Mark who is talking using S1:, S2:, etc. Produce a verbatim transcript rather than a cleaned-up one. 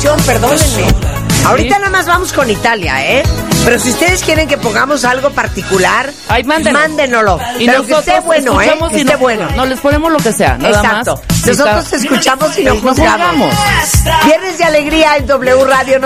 S1: canción, perdónenme. Ahorita nada más vamos con Italia, ¿eh? Pero si ustedes quieren que pongamos algo particular,
S2: Ay, mándenlo.
S1: mándenoslo.
S2: Y
S1: pero que esté bueno, ¿eh? Que esté
S2: no,
S1: bueno.
S2: No, les ponemos lo que sea, nada
S1: Exacto.
S2: más.
S1: Nosotros está... escuchamos y no
S2: no
S1: juzgamos.
S2: juzgamos.
S1: Viernes de alegría en W Radio.